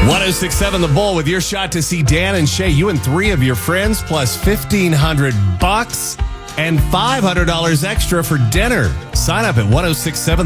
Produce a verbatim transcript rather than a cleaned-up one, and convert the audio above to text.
ten sixty-seven The Bull with your shot to see Dan and Shay. You and three of your friends plus fifteen hundred bucks and five hundred dollars extra for dinner. Sign up at ten sixty-seven